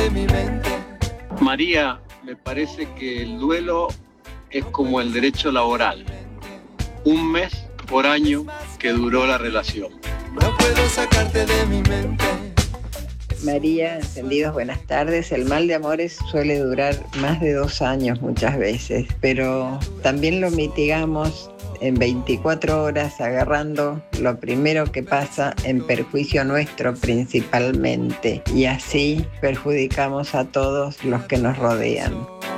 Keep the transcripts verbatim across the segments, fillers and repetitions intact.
de mi mente. María, me parece que el duelo es como el derecho laboral. Un mes por año que duró la relación. No puedo sacarte de mi mente. María, entendidos, buenas tardes. El mal de amores suele durar más de dos años muchas veces, pero también lo mitigamos en veinticuatro horas agarrando lo primero que pasa en perjuicio nuestro principalmente, y así perjudicamos a todos los que nos rodean.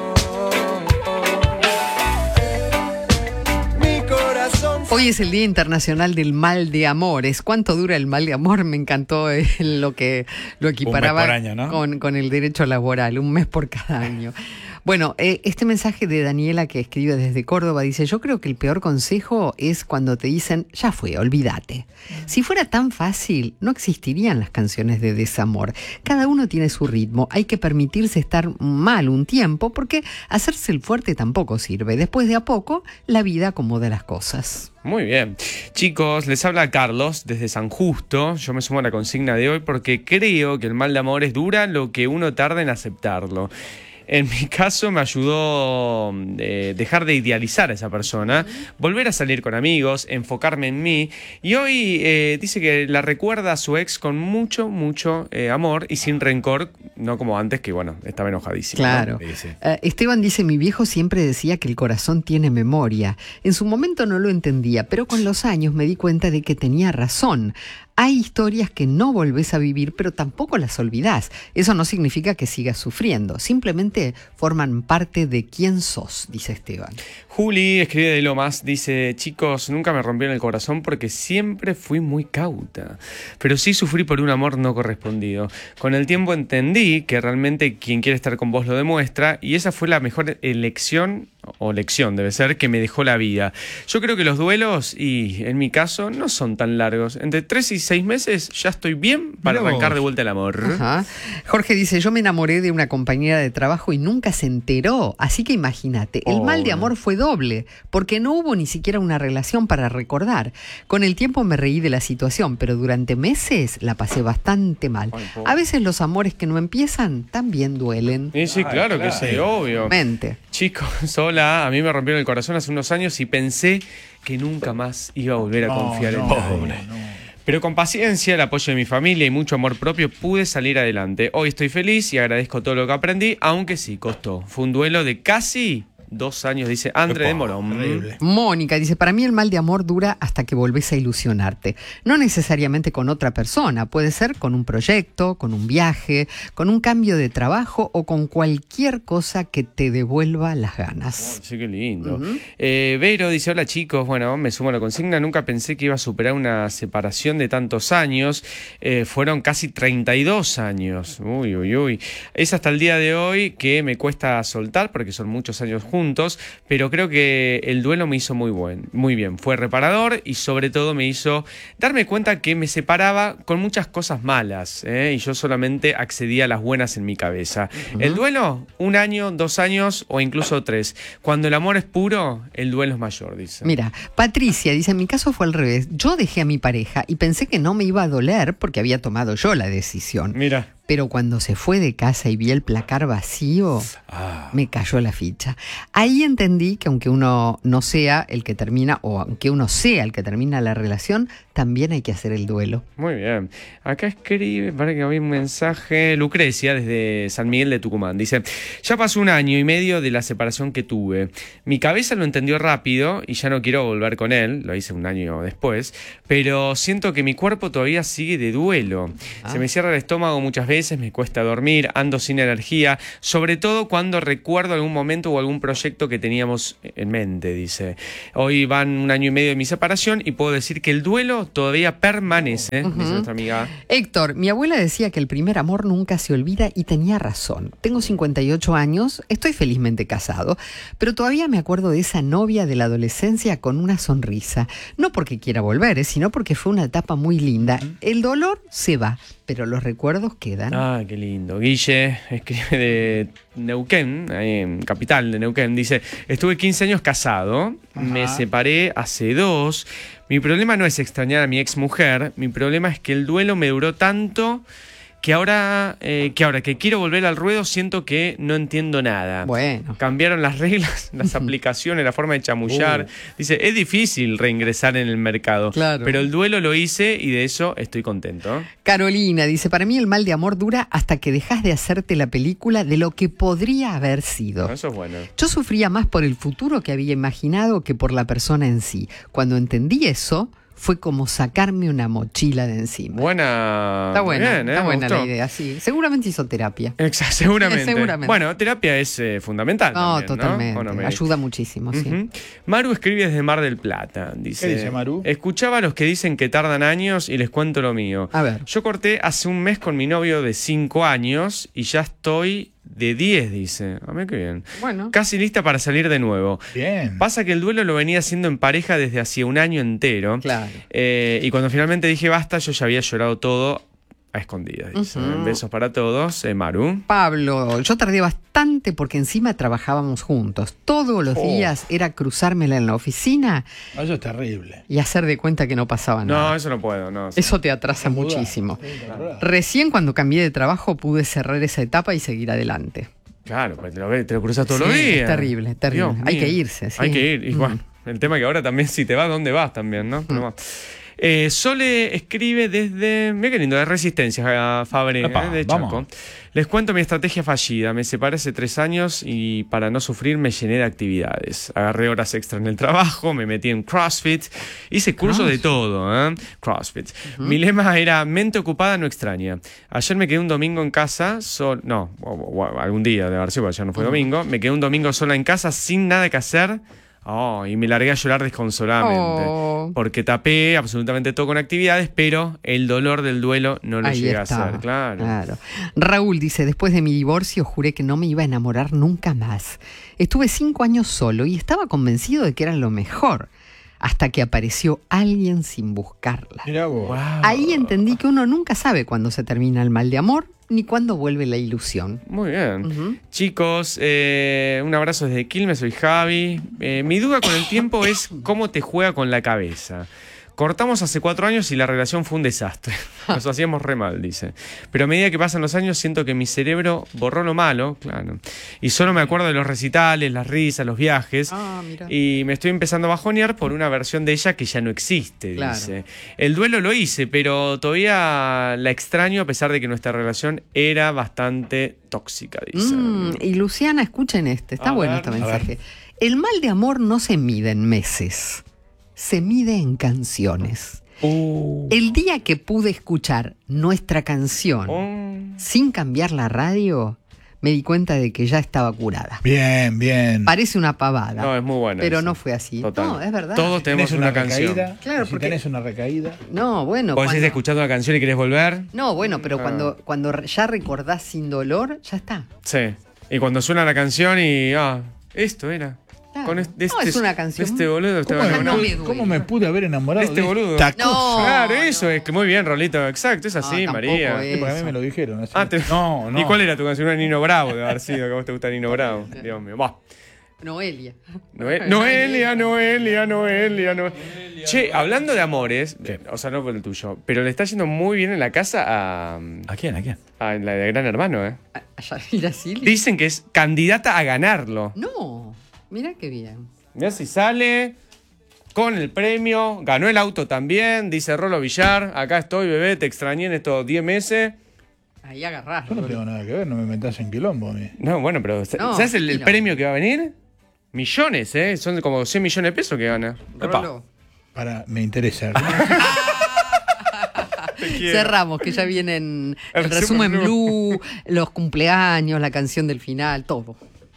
Hoy es el Día Internacional del Mal de Amores. ¿Cuánto dura el mal de amor? Me encantó eh, lo que lo equiparaba Un mes por año, ¿no? con, con el derecho laboral, un mes por cada año. Bueno, eh, este mensaje de Daniela que escribe desde Córdoba dice: yo creo que el peor consejo es cuando te dicen, ya fue, olvídate. Si fuera tan fácil, no existirían las canciones de desamor. Cada uno tiene su ritmo, hay que permitirse estar mal un tiempo, porque hacerse el fuerte tampoco sirve. Después de a poco, la vida acomoda las cosas. Muy bien. Chicos, les habla Carlos desde San Justo. Yo me sumo a la consigna de hoy porque creo que el mal de amores dura lo que uno tarda en aceptarlo. En mi caso me ayudó eh, dejar de idealizar a esa persona, volver a salir con amigos, enfocarme en mí, y hoy eh, dice que la recuerda a su ex con mucho, mucho eh, amor y sin rencor, no como antes, que bueno, estaba enojadísimo. Claro. ¿No? Sí, sí. Uh, Esteban dice: mi viejo siempre decía que el corazón tiene memoria. En su momento no lo entendía, pero con los años me di cuenta de que tenía razón. Hay historias que no volvés a vivir, pero tampoco las olvidás. Eso no significa que sigas sufriendo. Simplemente forman parte de quién sos, dice Esteban. Juli escribe de Lomas, dice: chicos, nunca me rompieron el corazón porque siempre fui muy cauta, pero sí sufrí por un amor no correspondido. Con el tiempo entendí que realmente quien quiere estar con vos lo demuestra, y esa fue la mejor elección, o lección debe ser, que me dejó la vida. Yo creo que los duelos, y en mi caso, no son tan largos. Entre tres y seis meses ya estoy bien para Mirá arrancar vos. de vuelta el amor. Ajá. Jorge dice: yo me enamoré de una compañera de trabajo y nunca se enteró. Así que imagínate, el Oh. mal de amor fue doble, porque no hubo ni siquiera una relación para recordar. Con el tiempo me reí de la situación, pero durante meses la pasé bastante mal. Ay, pobre. A veces los amores que no empiezan también duelen. Y sí, claro, claro. que sí, obvio. Mente. Chicos, hola, a mí me rompieron el corazón hace unos años y pensé que nunca más iba a volver a No, confiar no, en nadie. no, no. Pero con paciencia, el apoyo de mi familia y mucho amor propio pude salir adelante. Hoy estoy feliz y agradezco todo lo que aprendí, aunque sí costó. Fue un duelo de casi dos años, dice André de Morón. Terrible. Mónica dice: para mí el mal de amor dura hasta que volvés a ilusionarte. No necesariamente con otra persona, puede ser con un proyecto, con un viaje, con un cambio de trabajo o con cualquier cosa que te devuelva las ganas. Sí, qué lindo. Uh-huh. eh, Vero dice: hola chicos, bueno, me sumo a la consigna. Nunca pensé que iba a superar una separación de tantos años. Eh, fueron casi treinta y dos años. Uy, uy, uy. Es hasta el día de hoy que me cuesta soltar porque son muchos años juntos. Juntos, pero creo que el duelo me hizo muy buen, muy bien, fue reparador y sobre todo me hizo darme cuenta que me separaba con muchas cosas malas, ¿eh? Y yo solamente accedía a las buenas en mi cabeza. Uh-huh. El duelo, un año, dos años o incluso tres. Cuando el amor es puro, el duelo es mayor, dice. Mira, Patricia dice: en mi caso fue al revés. Yo dejé a mi pareja y pensé que no me iba a doler porque había tomado yo la decisión. Mira. Pero cuando se fue de casa y vi el placar vacío, ah. me cayó la ficha. Ahí entendí que aunque uno no sea el que termina, o aunque uno sea el que termina la relación, también hay que hacer el duelo. Muy bien. Acá escribe, parece que había un mensaje, Lucrecia, desde San Miguel de Tucumán. Dice: ya pasó un año y medio de la separación que tuve. Mi cabeza lo entendió rápido y ya no quiero volver con él, lo hice un año después, pero siento que mi cuerpo todavía sigue de duelo. Ah. Se me cierra el estómago muchas veces, me cuesta dormir, ando sin energía, sobre todo cuando recuerdo algún momento o algún proyecto que teníamos en mente, dice. Hoy van un año y medio de mi separación y puedo decir que el duelo todavía permanece, uh-huh. dice nuestra amiga. Héctor, mi abuela decía que el primer amor nunca se olvida y tenía razón. Tengo cincuenta y ocho años, estoy felizmente casado, pero todavía me acuerdo de esa novia de la adolescencia con una sonrisa. No porque quiera volver, ¿eh? Sino porque fue una etapa muy linda. Uh-huh. El dolor se va, pero los recuerdos quedan. Ah, qué lindo. Guille escribe de Neuquén, ahí en capital de Neuquén, dice: estuve quince años casado, ajá, me separé hace dos. Mi problema no es extrañar a mi ex mujer, mi problema es que el duelo me duró tanto que ahora, eh, que ahora que quiero volver al ruedo siento que no entiendo nada. Bueno. Cambiaron las reglas, las aplicaciones, la forma de chamullar. Uh. Dice, es difícil reingresar en el mercado, claro. pero el duelo lo hice y de eso estoy contento. Carolina dice, para mí el mal de amor dura hasta que dejas de hacerte la película de lo que podría haber sido. No, eso es bueno. Yo sufría más por el futuro que había imaginado que por la persona en sí. Cuando entendí eso, fue como sacarme una mochila de encima. Buena. Está buena, Bien, ¿eh? está buena la idea, sí. Seguramente hizo terapia. Exacto, seguramente. seguramente. Bueno, terapia es eh, fundamental. No, también, totalmente. ¿no? Ayuda muchísimo, sí. Uh-huh. Maru escribe desde Mar del Plata. Dice, ¿Qué dice Maru? Escuchaba a los que dicen que tardan años y les cuento lo mío. A ver. Yo corté hace un mes con mi novio de cinco años y ya estoy de diez, dice. A mí qué bien. Bueno. Casi lista para salir de nuevo. Bien. Pasa que el duelo lo venía haciendo en pareja desde hacía un año entero. Claro. Eh, y cuando finalmente dije basta, yo ya había llorado todo a escondidas. Dice. Uh-huh. Besos para todos. Eh, Maru. Pablo, yo tardé bastante porque encima trabajábamos juntos. Todos los Oh. días era cruzármela en la oficina No, eso es terrible. y hacer de cuenta que no pasaba nada. No, eso no puedo. No. Eso te atrasa Sin duda. muchísimo. Sí, claro. Recién cuando cambié de trabajo pude cerrar esa etapa y seguir adelante. Claro, pues te lo, ves, te lo cruzas todos Sí, los días. es terrible, terrible. Dios Hay mío. que irse, sí. Hay que ir. Y Mm. bueno, el tema es que ahora también, si te vas, ¿dónde vas también, no? No vas. Eh, Sole escribe desde... Mira qué lindo, de Resistencia, Fabre, Epa, eh, de Chaco. vamos. Les cuento mi estrategia fallida. Me separé hace tres años y para no sufrir me llené de actividades. Agarré horas extra en el trabajo, me metí en CrossFit, hice cursos de todo, ¿eh? CrossFit. Uh-huh. Mi lema era mente ocupada no extraña. Ayer me quedé un domingo en casa, sol... no, o, o, o, algún día de haber sido, ayer no fue uh-huh. domingo. Me quedé un domingo sola en casa sin nada que hacer. Oh, y me largué a llorar desconsoladamente. Oh. Porque tapé absolutamente todo con actividades, pero el dolor del duelo no lo Ahí llegué estaba, a hacer. Claro. claro. Raúl dice, después de mi divorcio juré que no me iba a enamorar nunca más. Estuve cinco años solo y estaba convencido de que era lo mejor. Hasta que apareció alguien sin buscarla. Mirá vos. Wow. Ahí entendí que uno nunca sabe cuándo se termina el mal de amor ni cuándo vuelve la ilusión. Muy bien. Uh-huh. Chicos, eh, un abrazo desde Quilmes, soy Javi. Eh, mi duda con el tiempo es cómo te juega con la cabeza. Cortamos hace cuatro años y la relación fue un desastre. Nos hacíamos re mal, dice. Pero a medida que pasan los años siento que mi cerebro borró lo malo, claro. Y solo me acuerdo de los recitales, las risas, los viajes. Ah, mira. Y me estoy empezando a bajonear por una versión de ella que ya no existe, Claro. dice. El duelo lo hice, pero todavía la extraño a pesar de que nuestra relación era bastante tóxica, dice. Mm, y Luciana, escuchen este, está A bueno ver, este a mensaje. El mal de amor no se mide en meses, se mide en canciones. Uh. El día que pude escuchar nuestra canción Oh. sin cambiar la radio, me di cuenta de que ya estaba curada. Bien, bien. Parece una pavada, No, es muy bueno. pero eso. no fue así. Total. No, es verdad. Todos tenemos ¿Tenés una, una, canción. recaída? Claro, si porque- tenés una recaída. No, bueno. ¿Vos decís cuando- escuchando una canción y querés volver? No, bueno, pero Ah. cuando, cuando ya recordás sin dolor, ya está. Sí. Y cuando suena la canción y... Ah, esto era. Claro. Con este, No, es una canción. Este boludo ¿Cómo, estaba me, no enamorado. me pude, duele. cómo me pude haber enamorado Este de boludo. esta No. cosa? Claro, eso es que muy bien, Rolito. Exacto, es así, No, tampoco María. es. Sí, porque a mí Eso. me lo dijeron. así. Ah, te- No, no. ¿Y cuál era tu canción? Era Nino Bravo, de haber sido, que a vos te gusta Nino Bravo. Dios mío. Va. Noelia. Noe- Noelia, Noelia, Noelia, Noelia. Che, hablando de amores, o sea, no por el tuyo, pero le está yendo muy bien en la casa a, ¿A quién? ¿A quién? a la de Gran Hermano, ¿eh? A- a Yamila Silva. Dicen que es candidata a ganarlo. No, mira qué bien. Mirá si sale con el premio, ganó el auto también, dice Rolo Villar, acá estoy, bebé, te extrañé en estos diez meses. Ahí agarrás. Yo no tengo nada que ver, no me metas en quilombo a mí. No, bueno, pero No, ¿sabes el, el no. premio que va a venir? Millones, ¿eh? Son como cien millones de pesos que gana. Rolo. Para, me interesa. Cerramos, que ya vienen el, El resumen resumen blue, los cumpleaños, la canción del final, todo.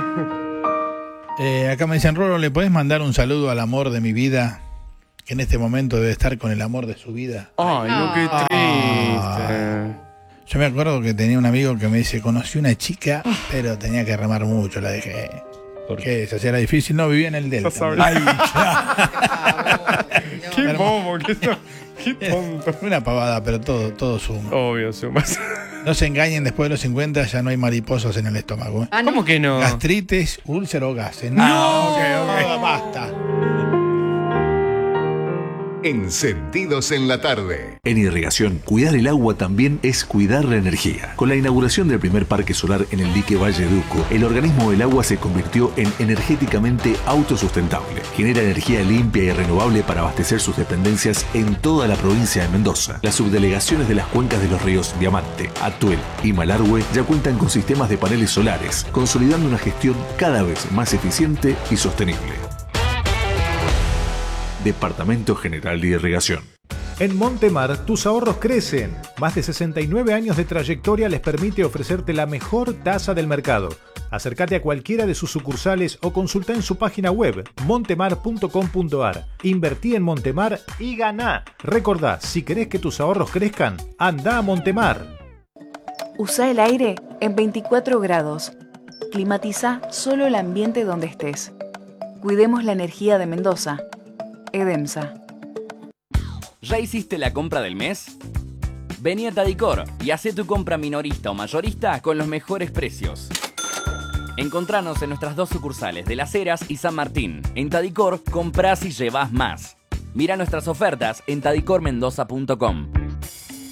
Eh, acá me dicen, Rolo, ¿le podés mandar un saludo al amor de mi vida? Que en este momento debe estar con el amor de su vida. Ay, no, qué Ah. triste. Yo me acuerdo que tenía un amigo que me dice, conocí una chica, pero tenía que remar mucho, la dejé. ¿Por qué? Se hacía la difícil, no, vivía en el Delta. Sos sabroso. Ay, Qué Hermoso. bobo, qué, to- qué tonto. una pavada, pero todo, todo suma. Obvio, sumas. No se engañen, después de los cincuenta ya no hay mariposas en el estómago. ¿eh? Ah, no. ¿Cómo que no? Gastritis, úlcero o gases. No, ok, ok. Basta. Encendidos en la tarde. En irrigación, cuidar el agua también es cuidar la energía. Con la inauguración del primer parque solar en el dique Valle de Uco, el organismo del agua se convirtió en energéticamente autosustentable. Genera energía limpia y renovable para abastecer sus dependencias en toda la provincia de Mendoza. Las subdelegaciones de las cuencas de los ríos Diamante, Atuel y Malargüe ya cuentan con sistemas de paneles solares, consolidando una gestión cada vez más eficiente y sostenible. Departamento General de Irrigación. En Montemar, tus ahorros crecen. Más de sesenta y nueve años de trayectoria les permite ofrecerte la mejor tasa del mercado. Acércate a cualquiera de sus sucursales o consulta en su página web montemar punto com punto ar. Invertí en Montemar y ganá. Recordá, si querés que tus ahorros crezcan, anda a Montemar. Usa el aire en veinticuatro grados. Climatiza solo el ambiente donde estés. Cuidemos la energía de Mendoza. Edemsa. ¿Ya hiciste la compra del mes? Vení a Tadicor y hacé tu compra minorista o mayorista con los mejores precios. Encontranos en nuestras dos sucursales de Las Heras y San Martín. En Tadicor, comprás y llevás más. Mira nuestras ofertas en tadicor mendoza punto com.